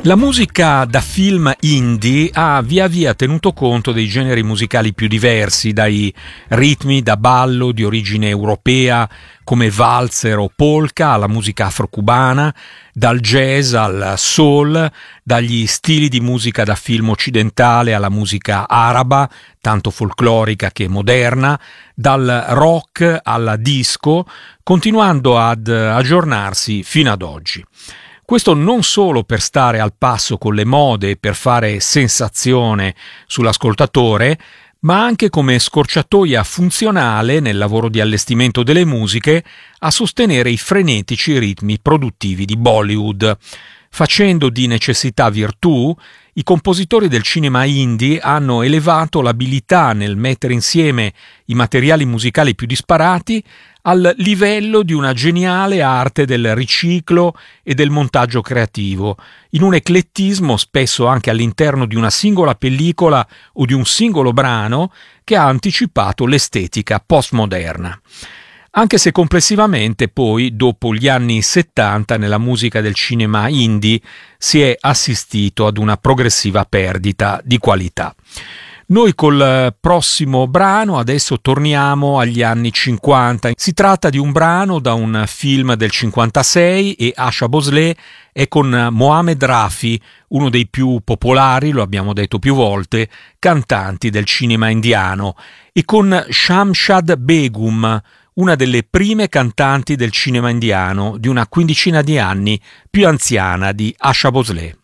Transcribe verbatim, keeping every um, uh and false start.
La musica da film indie ha via via tenuto conto dei generi musicali più diversi, dai ritmi da ballo di origine europea come valzer o polka alla musica afro-cubana, dal jazz al soul, dagli stili di musica da film occidentale alla musica araba, tanto folclorica che moderna, dal rock alla disco, continuando ad aggiornarsi fino ad oggi. Questo non solo per stare al passo con le mode e per fare sensazione sull'ascoltatore, ma anche come scorciatoia funzionale nel lavoro di allestimento delle musiche a sostenere i frenetici ritmi produttivi di Bollywood. Facendo di necessità virtù, i compositori del cinema indie hanno elevato l'abilità nel mettere insieme i materiali musicali più disparati al livello di una geniale arte del riciclo e del montaggio creativo, in un eclettismo spesso anche all'interno di una singola pellicola o di un singolo brano che ha anticipato l'estetica postmoderna. Anche se complessivamente poi, dopo gli anni settanta, nella musica del cinema indie si è assistito ad una progressiva perdita di qualità. Noi col prossimo brano adesso torniamo agli anni cinquanta. Si tratta di un brano da un film del cinquantasei e Asha Bhosle è con Mohammed Rafi, uno dei più popolari, lo abbiamo detto più volte, cantanti del cinema indiano, e con Shamshad Begum, una delle prime cantanti del cinema indiano, di una quindicina di anni più anziana di Asha Bhosle.